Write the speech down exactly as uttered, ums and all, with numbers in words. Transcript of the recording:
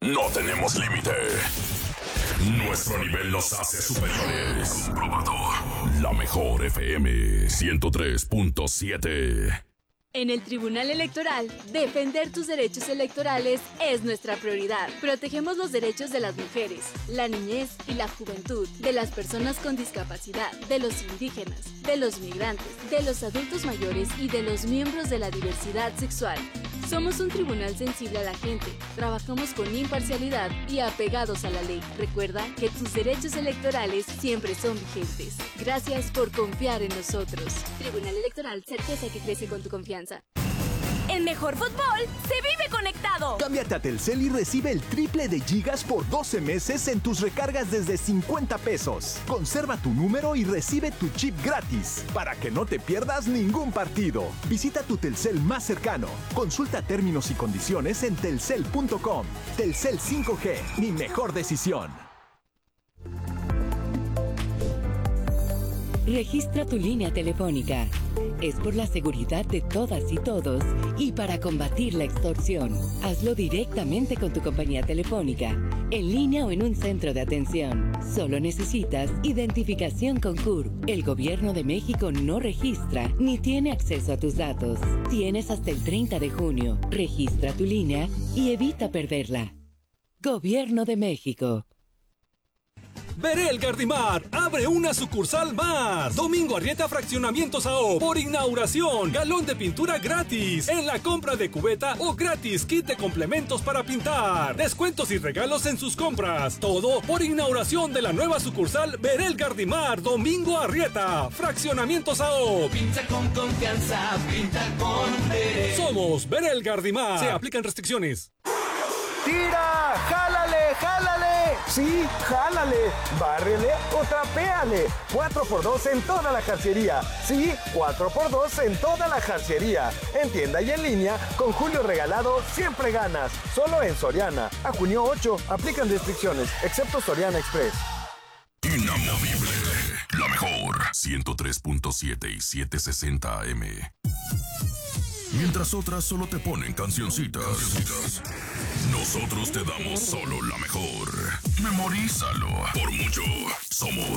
no tenemos límite. Nuestro nivel nos hace superiores. Comprobado. La mejor F M ciento tres punto siete. En el Tribunal Electoral, defender tus derechos electorales es nuestra prioridad. Protegemos los derechos de las mujeres, la niñez y la juventud, de las personas con discapacidad, de los indígenas, de los migrantes, de los adultos mayores y de los miembros de la diversidad sexual. Somos un tribunal sensible a la gente, trabajamos con imparcialidad y apegados a la ley. Recuerda que tus derechos electorales siempre son vigentes. Gracias por confiar en nosotros. Tribunal Electoral, certeza que crece con tu confianza. En Mejor Fútbol se vive conectado. Cámbiate a Telcel y recibe el triple de gigas por doce meses en tus recargas desde cincuenta pesos. Conserva tu número y recibe tu chip gratis para que no te pierdas ningún partido. Visita tu Telcel más cercano. Consulta términos y condiciones en telcel punto com. Telcel cinco G, mi mejor decisión. Registra tu línea telefónica. Es por la seguridad de todas y todos y para combatir la extorsión. Hazlo directamente con tu compañía telefónica, en línea o en un centro de atención. Solo necesitas identificación con C U R. El Gobierno de México no registra ni tiene acceso a tus datos. Tienes hasta el treinta de junio. Registra tu línea y evita perderla. Gobierno de México. Verel Gardimar abre una sucursal más. Domingo Arrieta Fraccionamientos A O. Por inauguración, galón de pintura gratis en la compra de cubeta o gratis kit de complementos para pintar. Descuentos y regalos en sus compras. Todo por inauguración de la nueva sucursal Verel Gardimar. Domingo Arrieta Fraccionamientos A O. Pinta con confianza, pinta con Verel. Somos Verel Gardimar. Se aplican restricciones. ¡Tira! ¡Jálale! ¡Jálale! Sí, jálale. Bárrele o trapéale. cuatro por dos en toda la jarciería. Sí, cuatro por dos en toda la jarciería. En tienda y en línea, con Julio Regalado siempre ganas. Solo en Soriana. A junio ocho, aplican restricciones, excepto Soriana Express. Inamovible. La mejor. ciento tres punto siete y setecientos sesenta A M. Mientras otras solo te ponen cancioncitas, nosotros te damos solo la mejor. Memorízalo. Por mucho, somos